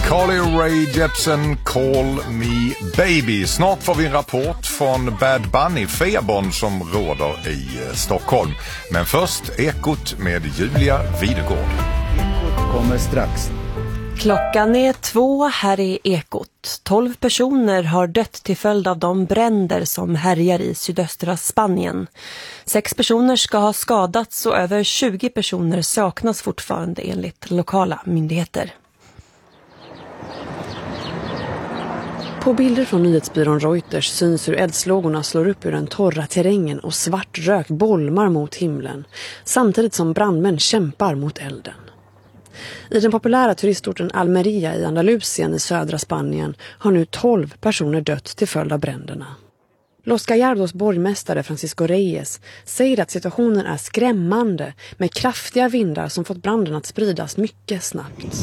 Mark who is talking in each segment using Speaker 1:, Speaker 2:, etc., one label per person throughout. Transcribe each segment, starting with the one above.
Speaker 1: Carly Rae Jepsen, Call Me Baby. Snart får vi en rapport från Bad Bunny-febern som råder i Stockholm. Men först Ekot med Julia Videgård.
Speaker 2: Ekot kommer strax.
Speaker 3: Klockan är 2, här är Ekot. 12 personer har dött till följd av de bränder som härjar i sydöstra Spanien. 6 personer ska ha skadats och över 20 personer saknas fortfarande enligt lokala myndigheter. På bilder från nyhetsbyrån Reuters syns hur eldslågorna slår upp ur den torra terrängen och svart rök bolmar mot himlen, samtidigt som brandmän kämpar mot elden. I den populära turistorten Almeria i Andalusien i södra Spanien har nu 12 personer dött till följd av bränderna. Los Gallardos borgmästare Francisco Reyes säger att situationen är skrämmande med kraftiga vindar som fått branden att spridas mycket snabbt.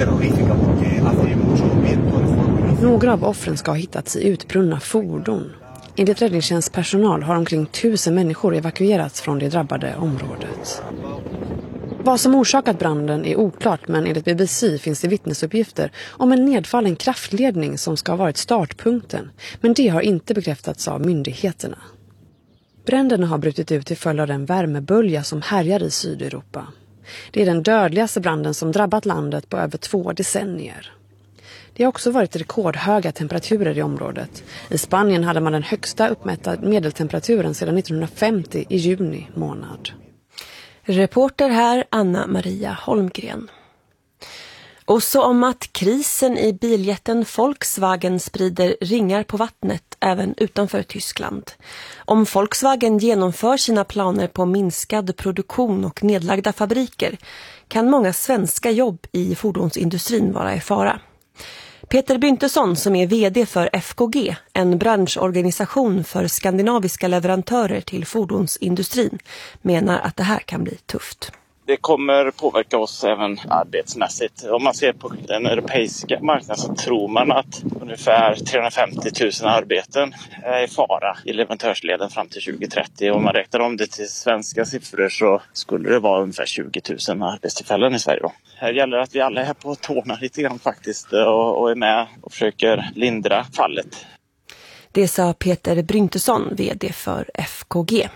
Speaker 3: Några av offren ska ha hittats i utbrunna fordon. Enligt räddningstjänstpersonal har omkring 1000 människor evakuerats från det drabbade området. Vad som orsakat branden är oklart, men enligt BBC finns det vittnesuppgifter om en nedfallen kraftledning som ska ha varit startpunkten, men det har inte bekräftats av myndigheterna. Bränderna har brutit ut till följd av den värmebölja som härjar i Sydeuropa. Det är den dödligaste branden som drabbat landet på över 2 decennier. Det har också varit rekordhöga temperaturer i området. I Spanien hade man den högsta uppmätta medeltemperaturen sedan 1950 i juni månad. Reporter här Anna Maria Holmgren. Och så om att krisen i biljätten Volkswagen sprider ringar på vattnet även utanför Tyskland. Om Volkswagen genomför sina planer på minskad produktion och nedlagda fabriker kan många svenska jobb i fordonsindustrin vara i fara. Peter Bryntesson, som är vd för FKG, en branschorganisation för skandinaviska leverantörer till fordonsindustrin, menar att det här kan bli tufft.
Speaker 4: Det kommer påverka oss även arbetsmässigt. Om man ser på den europeiska marknaden så tror man att ungefär 350 000 arbeten är i fara i leverantörsleden fram till 2030. Om man räknar om det till svenska siffror så skulle det vara ungefär 20 000 arbetstillfällen i Sverige då. Här gäller det att vi alla är på tårna lite grann faktiskt och är med och försöker lindra fallet.
Speaker 3: Det sa Peter Bryntesson, vd för FKG.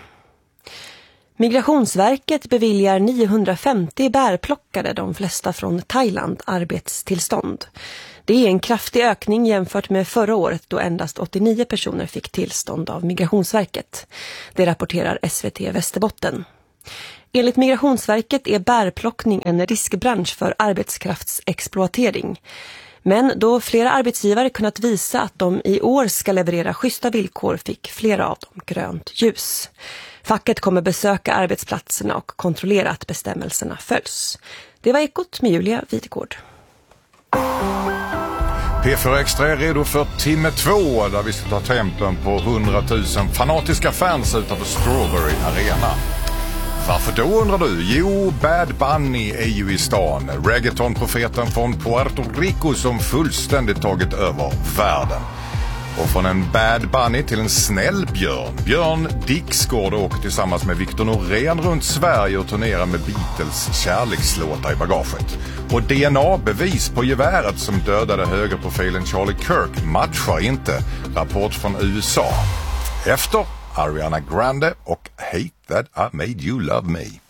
Speaker 3: Migrationsverket beviljar 950 bärplockare, de flesta från Thailand, arbetstillstånd. Det är en kraftig ökning jämfört med förra året då endast 89 personer fick tillstånd av Migrationsverket. Det rapporterar SVT Västerbotten. Enligt Migrationsverket är bärplockning en riskbransch för arbetskraftsexploatering. Men då flera arbetsgivare kunnat visa att de i år ska leverera schyssta villkor fick flera av dem grönt ljus. Facket kommer besöka arbetsplatserna och kontrollera att bestämmelserna följs. Det var Ekot med Julia Videgård.
Speaker 1: P4 Extra är redo för timme 2 där vi ska ta tempen på 100 000 fanatiska fans utanför Strawberry Arena. Varför då undrar du? Jo, Bad Bunny är ju i stan. Reggaeton-profeten från Puerto Rico som fullständigt tagit över världen. Och från en Bad Bunny till en snäll björn. Björn Dixgård åker tillsammans med Victor Norén runt Sverige och turnerar med Beatles kärlekslåtar i bagaget. Och DNA-bevis på geväret som dödade högerprofilen Charlie Kirk matchar inte. Rapport från USA. Efter Ariana Grande och Hate That I Made You Love Me.